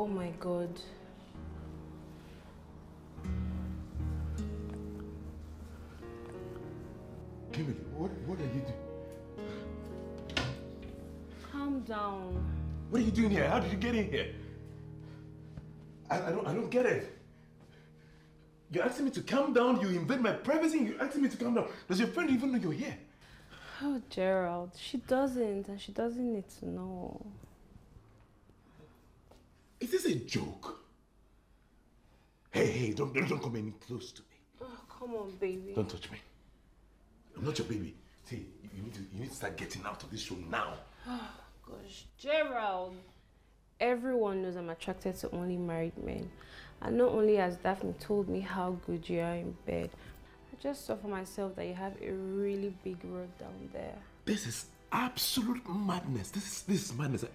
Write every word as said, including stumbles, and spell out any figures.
Oh my God. Kimberly, what, what are you doing? Calm down. What are you doing here? How did you get in here? I, I don't I don't get it. You're asking me to calm down, you invade my privacy, and you're asking me to calm down. Does your friend even know you're here? Oh, Gerald, she doesn't, and she doesn't need to know. Is this a joke? Hey, hey, don't, don't, don't come any close to me. Oh, come on, baby. Don't touch me. I'm not your baby. See, you need to, you need to start getting out of this room now. Oh, gosh, Gerald. Everyone knows I'm attracted to only married men. And not only has Daphne told me how good you are in bed, I just saw for myself that you have a really big road down there. This is absolute madness. This is, this is madness.